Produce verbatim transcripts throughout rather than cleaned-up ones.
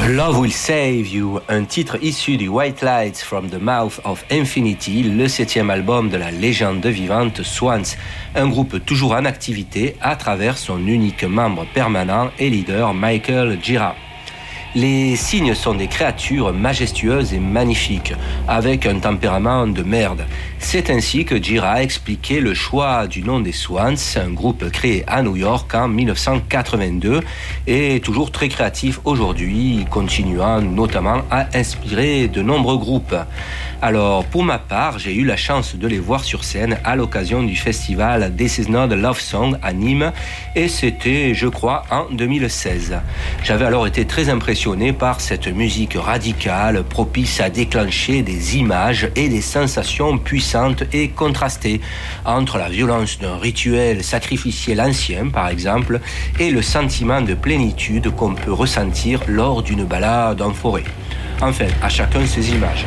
Love Will Save You, un titre issu du White Lights from the Mouth of Infinity, le septième album de la légende vivante Swans, un groupe toujours en activité à travers son unique membre permanent et leader Michael Gira. Les cygnes sont des créatures majestueuses et magnifiques, avec un tempérament de merde. C'est ainsi que Gira a expliqué le choix du nom des Swans, un groupe créé à New York en dix-neuf cent quatre-vingt-deux et toujours très créatif aujourd'hui, continuant notamment à inspirer de nombreux groupes. Alors, pour ma part, j'ai eu la chance de les voir sur scène à l'occasion du festival This Is Not a Love Song à Nîmes, et c'était, je crois, en deux mille seize. J'avais alors été très impressionné par cette musique radicale, propice à déclencher des images et des sensations puissantes et contrastées, entre la violence d'un rituel sacrificiel ancien, par exemple, et le sentiment de plénitude qu'on peut ressentir lors d'une balade en forêt. Enfin, à chacun ses images.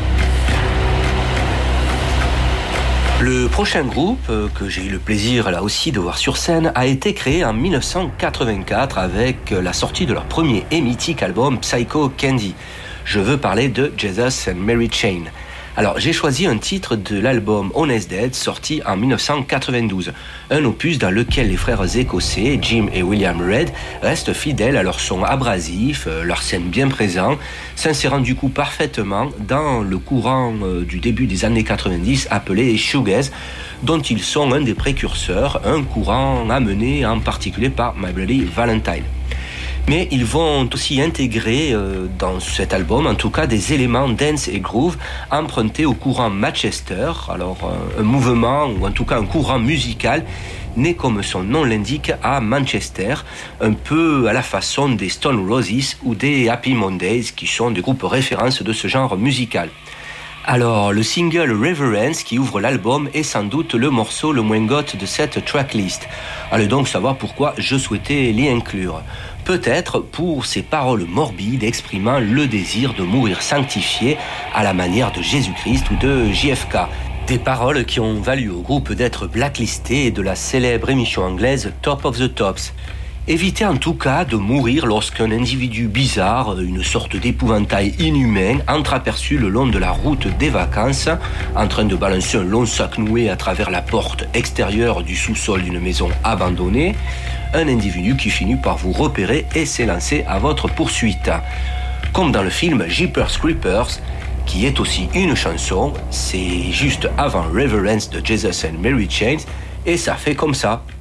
Le prochain groupe, que j'ai eu le plaisir là aussi de voir sur scène, a été créé en dix-neuf cent quatre-vingt-quatre avec la sortie de leur premier et mythique album Psycho Candy. Je veux parler de Jesus and Mary Chain. Alors, j'ai choisi un titre de l'album Honest Dead, sorti en dix-neuf cent quatre-vingt-douze. Un opus dans lequel les frères écossais, Jim et William Red, restent fidèles à leur son abrasif, leur scène bien présent, s'insérant du coup parfaitement dans le courant du début des années quatre-vingt-dix appelé shoegaze, dont ils sont un des précurseurs, un courant amené en particulier par My Bloody Valentine. Mais ils vont aussi intégrer euh, dans cet album, en tout cas, des éléments dance et groove empruntés au courant Manchester, alors euh, un mouvement, ou en tout cas un courant musical, né comme son nom l'indique à Manchester, un peu à la façon des Stone Roses ou des Happy Mondays, qui sont des groupes références de ce genre musical. Alors, le single Reverence qui ouvre l'album est sans doute le morceau le moins goth de cette tracklist. Allez donc savoir pourquoi je souhaitais l'y inclure. Peut-être pour ses paroles morbides exprimant le désir de mourir sanctifié à la manière de Jésus-Christ ou de J F K. Des paroles qui ont valu au groupe d'être blacklisté de la célèbre émission anglaise Top of the Tops. Évitez en tout cas de mourir lorsqu'un individu bizarre, une sorte d'épouvantail inhumain, entreaperçu le long de la route des vacances, en train de balancer un long sac noué à travers la porte extérieure du sous-sol d'une maison abandonnée, un individu qui finit par vous repérer et s'élancer à votre poursuite. Comme dans le film Jeepers Creepers, qui est aussi une chanson, c'est juste avant Reverence de Jesus and Mary Chain, et ça fait comme ça.